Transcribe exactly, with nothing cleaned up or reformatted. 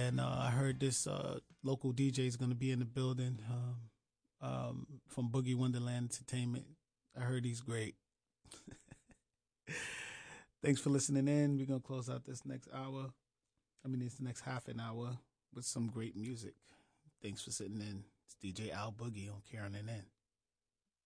and uh, I heard this uh, local D J is going to be in the building um, um, from Boogie Wonderland Entertainment. I heard he's great. Thanks for listening in. We're going to close out this next hour. I mean, this next half an hour with some great music. Thanks for sitting in. It's D J Al Boogie on Karen and N.